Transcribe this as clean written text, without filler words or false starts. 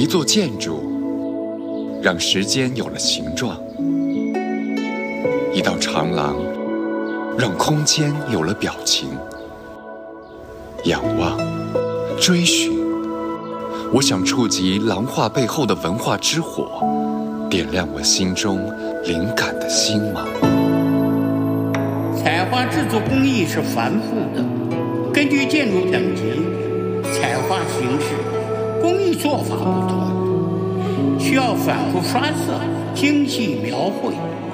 一座建筑让时间有了形状，一道长廊让空间有了表情。仰望，追寻，我想触及廊画背后的文化之火，点亮我心中灵感的星芒。 彩画制作工艺是繁复的，根据建筑等级、彩画形式、工艺做法不同，需要反复刷色、精细描绘、